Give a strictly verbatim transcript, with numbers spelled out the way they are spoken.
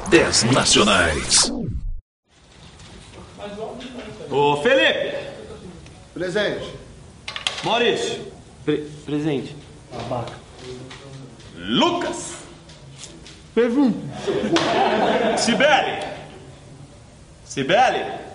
dez nacionais. Ô, Felipe! Presente. Maurício! Pre presente. Abaca. Lucas! Pergunta. Cibele! Cibele!